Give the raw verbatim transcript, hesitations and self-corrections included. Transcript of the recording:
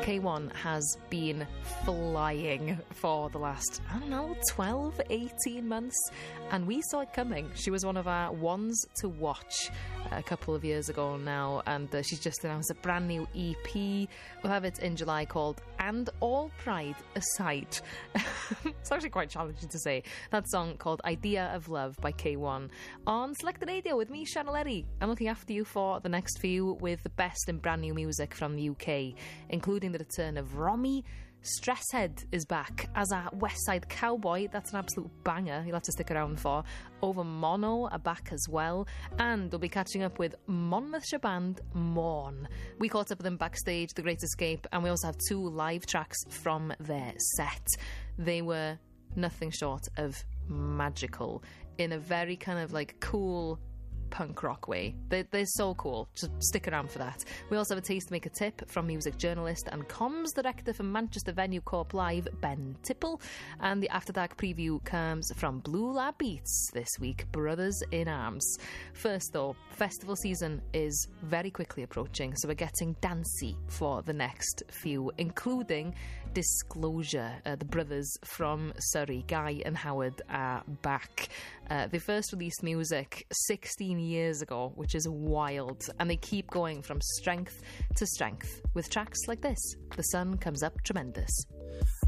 K one has been flying for the last, I don't know, twelve, eighteen months, and we saw it coming. She was one of our ones to watch a couple of years ago now, and uh, she's just announced a brand new E P. We'll have it in July called And All Pride Aside. It's actually quite challenging to say. That song called Idea of Love by K one on Selected Radio with me, Sian O'Leary. I'm looking after you for the next few with the best and brand new music from the U K, including the return of Romy. Stresshead is back as a West Side Cowboy. That's an absolute banger you'll have to stick around for. Over Mono are back as well, and we'll be catching up with Monmouthshire band Morn. We caught up with them backstage, The Great Escape, and we also have two live tracks from their set. They were nothing short of magical in a very kind of like cool punk rock way. They're, they're so cool. Just stick around for that. We also have a taste maker tip from music journalist and comms director for Manchester venue Corp Live, Ben Tipple. And the After Dark preview comes from Blue Lab Beats this week, Brothers in Arms. First though, festival season is very quickly approaching, so we're getting dancey for the next few, including Disclosure. Uh, the brothers from Surrey, Guy and Howard, are back. Uh, they first released music sixteen years ago, which is wild, and they keep going from strength to strength with tracks like this, The Sun Comes Up Tremendous.